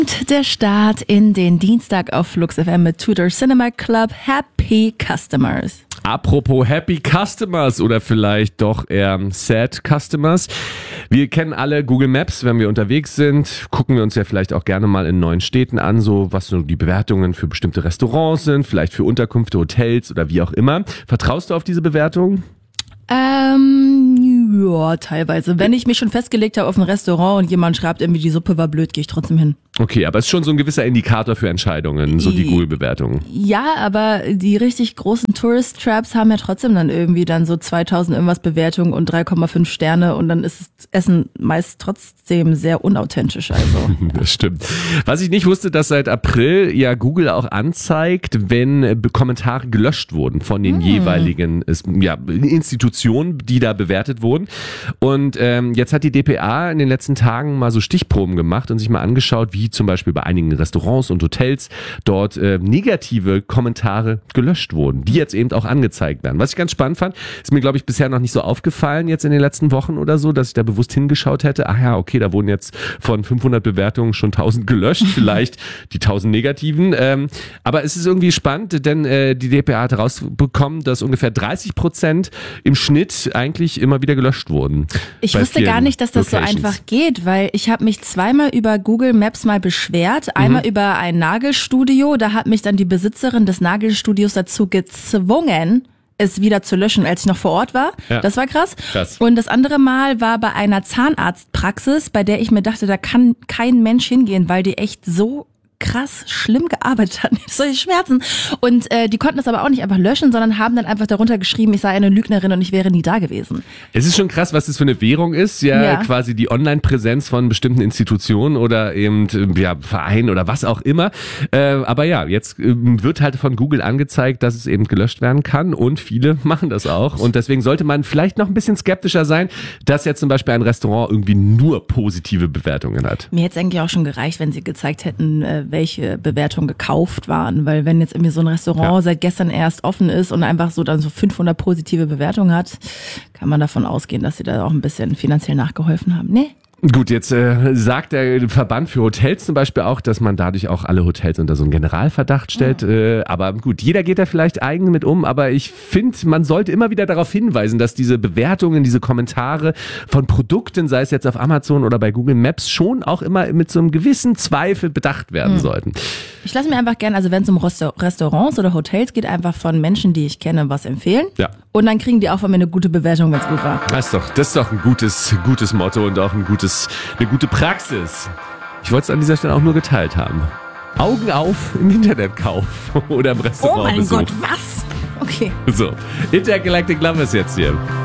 Der Start in den Dienstag auf Flux FM mit Tudor Cinema Club. Happy Customers. Apropos Happy Customers oder vielleicht doch eher Sad Customers. Wir kennen alle Google Maps, wenn wir unterwegs sind, gucken wir uns ja vielleicht auch gerne mal in neuen Städten an, so was so die Bewertungen für bestimmte Restaurants sind, vielleicht für Unterkünfte, Hotels oder wie auch immer. Vertraust du auf diese Bewertungen? Ja, teilweise. Wenn ich mich schon festgelegt habe auf ein Restaurant und jemand schreibt irgendwie, die Suppe war blöd, gehe ich trotzdem hin. Okay, aber es ist schon so ein gewisser Indikator für Entscheidungen, so die Google-Bewertungen. Ja, aber die richtig großen Tourist-Traps haben ja trotzdem dann irgendwie dann so 2000 irgendwas Bewertungen und 3,5 Sterne und dann ist das Essen meist trotzdem sehr unauthentisch. Also. Das stimmt. Was ich nicht wusste, dass seit April ja Google auch anzeigt, wenn Kommentare gelöscht wurden von den jeweiligen Institutionen, die da bewertet wurden. Und jetzt hat die dpa in den letzten Tagen mal so Stichproben gemacht und sich mal angeschaut, wie zum Beispiel bei einigen Restaurants und Hotels dort negative Kommentare gelöscht wurden, die jetzt eben auch angezeigt werden. Was ich ganz spannend fand, ist mir, glaube ich, bisher noch nicht so aufgefallen jetzt in den letzten Wochen oder so, dass ich da bewusst hingeschaut hätte. Ach ja, okay, da wurden jetzt von 500 Bewertungen schon 1000 gelöscht, vielleicht die 1000 negativen. Aber es ist irgendwie spannend, denn die dpa hat herausbekommen, dass ungefähr 30% im Schnitt eigentlich immer wieder gelöscht wurden. Ich wusste gar nicht, dass das Locations so einfach geht, weil ich habe mich zweimal über Google Maps mal beschwert. Einmal über ein Nagelstudio, da hat mich dann die Besitzerin des Nagelstudios dazu gezwungen, es wieder zu löschen, als ich noch vor Ort war. Ja. Das war krass. Und das andere Mal war bei einer Zahnarztpraxis, bei der ich mir dachte, da kann kein Mensch hingehen, weil die echt so krass schlimm gearbeitet hatten, solche Schmerzen. Und die konnten das aber auch nicht einfach löschen, sondern haben dann einfach darunter geschrieben, ich sei eine Lügnerin und ich wäre nie da gewesen. Es ist schon krass, was das für eine Währung ist, ja. Quasi die Online-Präsenz von bestimmten Institutionen oder eben Vereinen oder was auch immer. Aber ja, jetzt wird halt von Google angezeigt, dass es eben gelöscht werden kann und viele machen das auch. Und deswegen sollte man vielleicht noch ein bisschen skeptischer sein, dass jetzt zum Beispiel ein Restaurant irgendwie nur positive Bewertungen hat. Mir hätte es eigentlich auch schon gereicht, wenn sie gezeigt hätten, welche Bewertungen gekauft waren, weil wenn jetzt irgendwie so ein Restaurant seit gestern erst offen ist und einfach so dann so 500 positive Bewertungen hat, kann man davon ausgehen, dass sie da auch ein bisschen finanziell nachgeholfen haben. Nee. Gut, jetzt sagt der Verband für Hotels zum Beispiel auch, dass man dadurch auch alle Hotels unter so einen Generalverdacht stellt. Aber gut, jeder geht da vielleicht eigen mit um. Aber ich finde, man sollte immer wieder darauf hinweisen, dass diese Bewertungen, diese Kommentare von Produkten, sei es jetzt auf Amazon oder bei Google Maps, schon auch immer mit so einem gewissen Zweifel bedacht werden sollten. Ich lasse mir einfach gerne, also wenn es um Restaurants oder Hotels geht, einfach von Menschen, die ich kenne, was empfehlen. Ja. Und dann kriegen die auch von mir eine gute Bewertung, wenn es gut war. Das ist doch ein gutes Motto und auch eine gute Praxis. Ich wollte es an dieser Stelle auch nur geteilt haben. Augen auf im Internetkauf oder im Restaurant. Oh mein Gott, was? Okay. So, Intergalactic Love ist jetzt hier.